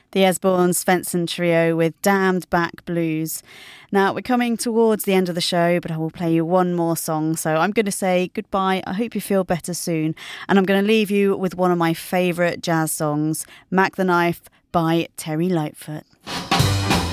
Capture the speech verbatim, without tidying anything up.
The Esborn Svensson Trio with Damned Back Blues. Now, we're coming towards the end of the show, but I will play you one more song. So I'm going to say goodbye. I hope you feel better soon. And I'm going to leave you with one of my favourite jazz songs, Mac the Knife by Terry Lightfoot.